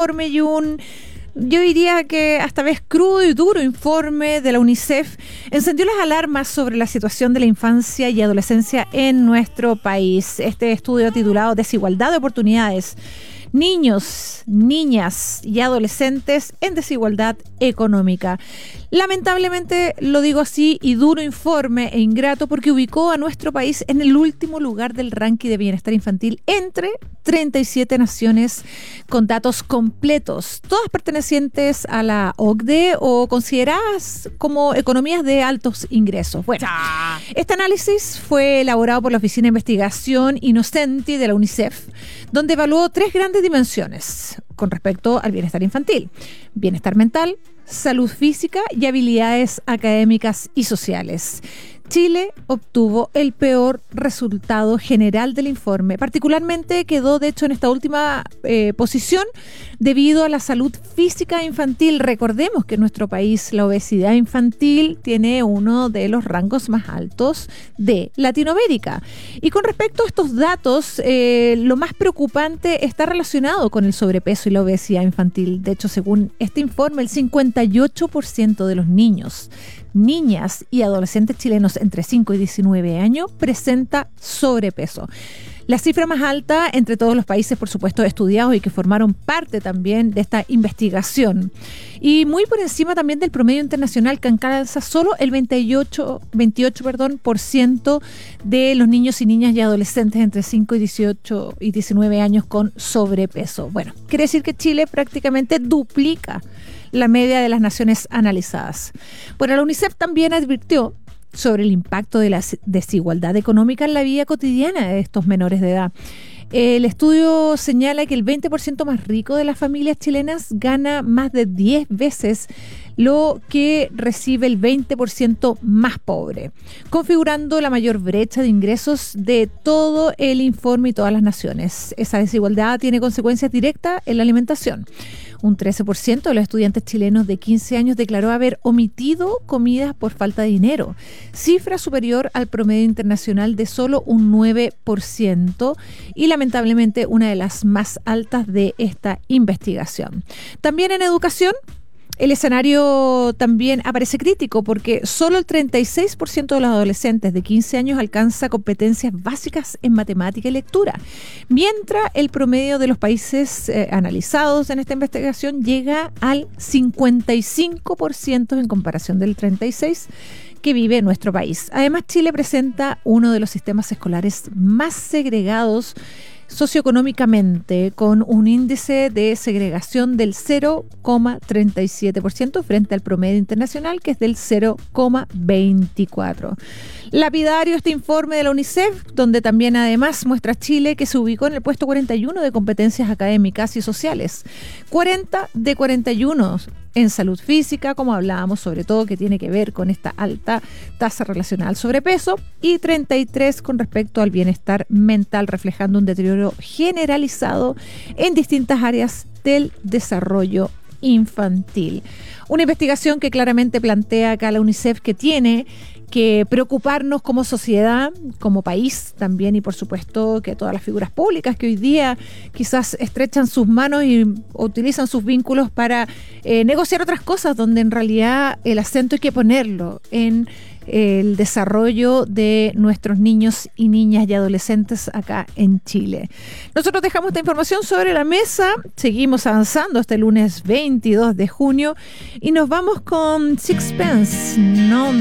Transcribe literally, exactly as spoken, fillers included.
informe y un, yo diría que hasta vez crudo y duro informe de la UNICEF encendió las alarmas sobre la situación de la infancia y adolescencia en nuestro país. Este estudio titulado Desigualdad de oportunidades. Niños, niñas y adolescentes en desigualdad económica. Lamentablemente lo digo así, y duro informe e ingrato porque ubicó a nuestro país en el último lugar del ranking de bienestar infantil entre treinta y siete naciones con datos completos, todas pertenecientes a la O C D E o consideradas como economías de altos ingresos. Bueno, este análisis fue elaborado por la Oficina de Investigación Innocenti de la UNICEF, donde evaluó tres grandes dimensiones con respecto al bienestar infantil: bienestar mental, salud física y habilidades académicas y sociales. Chile obtuvo el peor resultado general del informe. Particularmente quedó, de hecho, en esta última eh, posición debido a la salud física infantil. Recordemos que en nuestro país la obesidad infantil tiene uno de los rangos más altos de Latinoamérica. Y con respecto a estos datos, eh, lo más preocupante está relacionado con el sobrepeso y la obesidad infantil. De hecho, según este informe, el cincuenta y ocho por ciento de los niños, niñas y adolescentes chilenos entre cinco y diecinueve años presenta sobrepeso. La cifra más alta entre todos los países, por supuesto, estudiados y que formaron parte también de esta investigación. Y muy por encima también del promedio internacional, que alcanza solo el veintiocho, veintiocho perdón, por ciento de los niños y niñas y adolescentes entre cinco y dieciocho y diecinueve años con sobrepeso. Bueno, quiere decir que Chile prácticamente duplica la media de las naciones analizadas. Bueno, la UNICEF también advirtió sobre el impacto de la desigualdad económica en la vida cotidiana de estos menores de edad. El estudio señala que el veinte por ciento más rico de las familias chilenas gana más de diez veces lo que recibe el veinte por ciento más pobre, configurando la mayor brecha de ingresos de todo el informe y todas las naciones. Esa desigualdad tiene consecuencias directas en la alimentación. Un trece por ciento de los estudiantes chilenos de quince años declaró haber omitido comidas por falta de dinero, cifra superior al promedio internacional de solo un nueve por ciento y lamentablemente una de las más altas de esta investigación. También en educación, el escenario también aparece crítico porque solo el treinta y seis por ciento de los adolescentes de quince años alcanza competencias básicas en matemática y lectura, mientras el promedio de los países eh, analizados en esta investigación llega al cincuenta y cinco por ciento en comparación del treinta y seis por ciento que vive nuestro país. Además, Chile presenta uno de los sistemas escolares más segregados socioeconómicamente, con un índice de segregación del cero coma treinta y siete por ciento frente al promedio internacional, que es del cero coma veinticuatro por ciento. Lapidario este informe de la UNICEF, donde también además muestra Chile que se ubicó en el puesto cuarenta y uno de competencias académicas y sociales, cuarenta de cuarenta y uno en salud física, como hablábamos, sobre todo que tiene que ver con esta alta tasa relacionada al sobrepeso, y treinta y tres con respecto al bienestar mental, reflejando un deterioro generalizado en distintas áreas del desarrollo infantil. Una investigación que claramente plantea acá la UNICEF que tiene que preocuparnos como sociedad, como país también, y por supuesto que todas las figuras públicas que hoy día quizás estrechan sus manos y utilizan sus vínculos para eh, negociar otras cosas, donde en realidad el acento hay que ponerlo en el desarrollo de nuestros niños y niñas y adolescentes acá en Chile. Nosotros dejamos esta información sobre la mesa, seguimos avanzando este lunes veintidós de junio y nos vamos con Sixpence, No